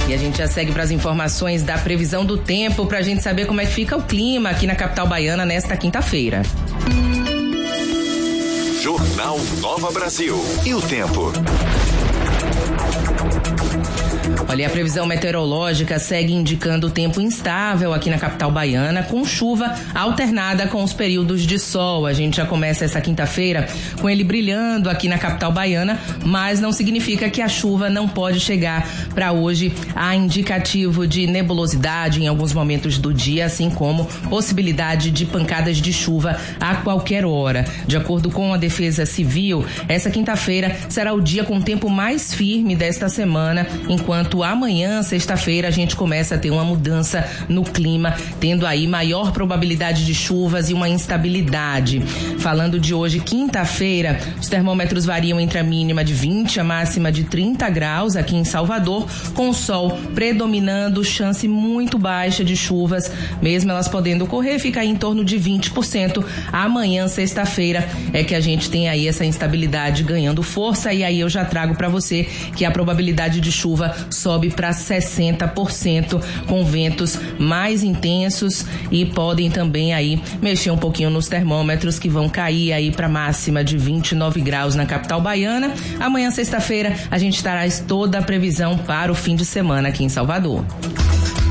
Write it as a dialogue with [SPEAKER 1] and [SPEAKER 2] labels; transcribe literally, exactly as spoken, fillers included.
[SPEAKER 1] E a gente já segue para as informações da previsão do tempo, para a gente saber como é que fica o clima aqui na capital baiana nesta quinta-feira.
[SPEAKER 2] Jornal Nova Brasil. E o tempo?
[SPEAKER 1] Olha, a previsão meteorológica segue indicando tempo instável aqui na capital baiana, com chuva alternada com os períodos de sol. A gente já começa essa quinta-feira com ele brilhando aqui na capital baiana, mas não significa que a chuva não pode chegar para hoje. Há indicativo de nebulosidade em alguns momentos do dia, assim como possibilidade de pancadas de chuva a qualquer hora. De acordo com a Defesa Civil, essa quinta-feira será o dia com tempo mais firme desta semana, enquanto amanhã, sexta-feira, a gente começa a ter uma mudança no clima, tendo aí maior probabilidade de chuvas e uma instabilidade. Falando de hoje, quinta-feira, os termômetros variam entre a mínima de vinte, a máxima de trinta graus aqui em Salvador, com o sol predominando, chance muito baixa de chuvas, mesmo elas podendo ocorrer, fica aí em torno de vinte por cento. Amanhã, sexta-feira, é que a gente tem aí essa instabilidade ganhando força, e aí eu já trago para você que a probabilidade de chuva sobe para sessenta por cento, com ventos mais intensos, e podem também aí mexer um pouquinho nos termômetros, que vão cair aí para máxima de vinte e nove graus na capital baiana. Amanhã, sexta-feira, a gente traz toda a previsão para o fim de semana aqui em Salvador.